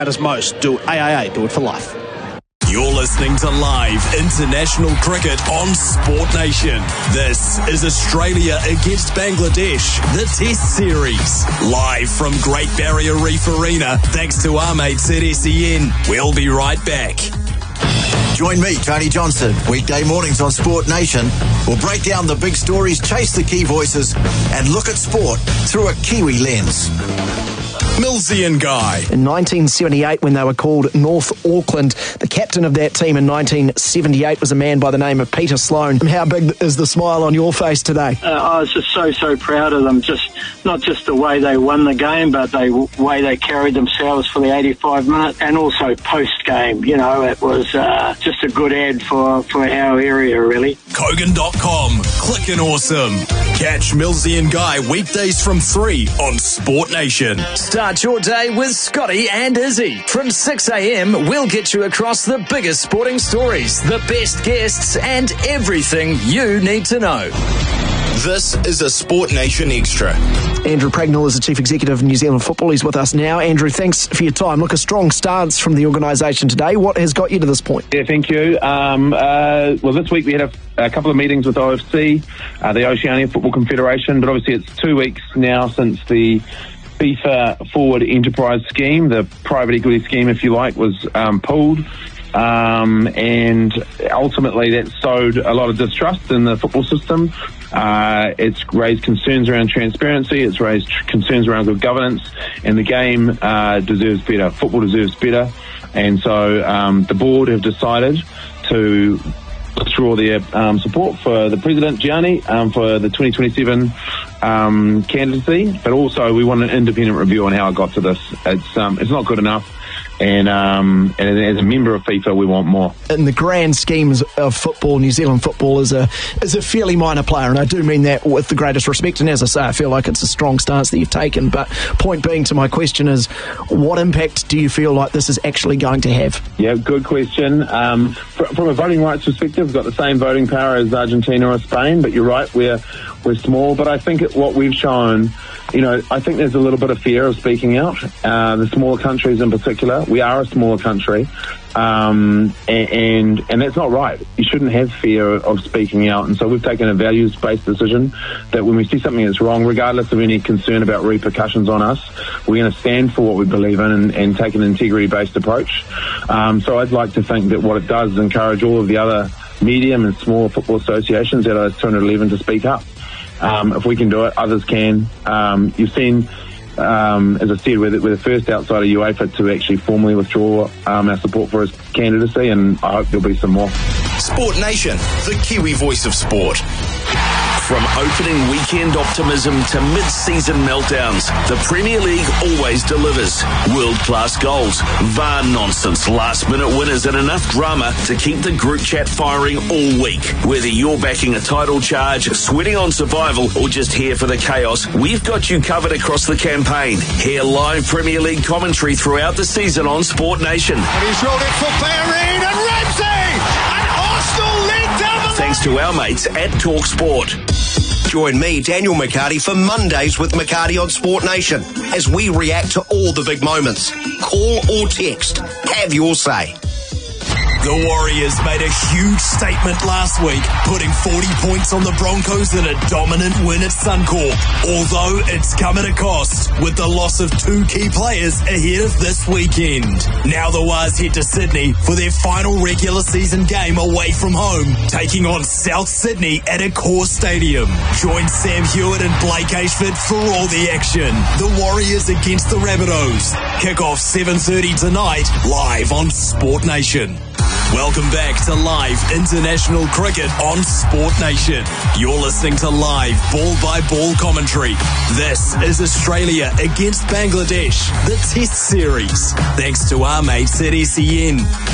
As most do AIA, do it for life. You're listening to live international cricket on Sport Nation. This is Australia against Bangladesh, the Test Series. Live from Great Barrier Reef Arena, thanks to our mates at SEN. We'll be right back. Join me, Tony Johnson, weekday mornings on Sport Nation. We'll break down the big stories, chase the key voices, and look at sport through a Kiwi lens. Millsy and Guy. In 1978, when they were called North Auckland, the captain of that team in 1978 was a man by the name of Peter Sloane. How big is the smile on your face today? I was just so proud of them. Just not just the way they won the game, but the way they carried themselves for the 85 minutes, and also post-game. You know, it was just a good ad for our area, really. Kogan.com. Clickin' awesome. Catch Millsy and Guy weekdays from 3 on Sport Nation. Start your day with Scotty and Izzy. From 6 a.m, we'll get you across the biggest sporting stories, the best guests, and everything you need to know. This is a Sport Nation Extra. Andrew Pragnell is the Chief Executive of New Zealand Football. He's with us now. Andrew, thanks for your time. Look, a strong stance from the organisation today. What has got you to this point? Yeah, thank you. Well, this week we had a couple of meetings with OFC, the Oceania Football Confederation, but obviously it's 2 weeks now since the FIFA Forward Enterprise Scheme, the private equity scheme, if you like, was pulled. And ultimately that sowed a lot of distrust in the football system. It's raised concerns around transparency, it's raised concerns around good governance, and the game deserves better. Football deserves better. And so the board have decided to withdraw their support for the President, Gianni, for the 2027 candidacy, but also we want an independent review on how it got to this. It's not good enough. And as a member of FIFA, we want more. In the grand schemes of football, New Zealand football is a fairly minor player, and I do mean that with the greatest respect. And as I say, I feel like it's a strong stance that you've taken. But point being to my question is, what impact do you feel like this is actually going to have? Yeah, good question. From a voting rights perspective, we've got the same voting power as Argentina or Spain, but you're right, we're small. But I think what we've shown, I think there's a little bit of fear of speaking out. The smaller countries in particular. We are a smaller country, and that's not right. You shouldn't have fear of speaking out. And so we've taken a values-based decision that when we see something that's wrong, regardless of any concern about repercussions on us, we're going to stand for what we believe in and take an integrity-based approach. So I'd like to think that what it does is encourage all of the other medium and small football associations that are 211 to speak up. If we can do it, others can. You've seen, as I said, we're the first outside of UEFA to actually formally withdraw our support for his candidacy, and I hope there'll be some more. Sport Nation, the Kiwi voice of sport. From opening weekend optimism to mid-season meltdowns, the Premier League always delivers. World-class goals, VAR nonsense, last-minute winners, and enough drama to keep the group chat firing all week. Whether you're backing a title charge, sweating on survival, or just here for the chaos, we've got you covered across the campaign. Hear live Premier League commentary throughout the season on Sport Nation. And he's rolled it for Bellerin and Ramsey! And Arsenal lead down the... Thanks to our mates at TalkSport. Join me, Daniel McCarty, for Mondays with McCarty on Sport Nation as we react to all the big moments. Call or text. Have your say. The Warriors made a huge statement last week, putting 40 points on the Broncos in a dominant win at Suncorp. Although it's come at a cost, with the loss of 2 key players ahead of this weekend. Now the Wars head to Sydney for their final regular season game away from home, taking on South Sydney at Accor Stadium. Join Sam Hewitt and Blake Ashford for all the action. The Warriors against the Rabbitohs. Kick-off 7:30 tonight, live on Sport Nation. Welcome back to live international cricket on Sport Nation. You're listening to live ball-by-ball commentary. This is Australia against Bangladesh, the Test Series. Thanks to our mates at SEN.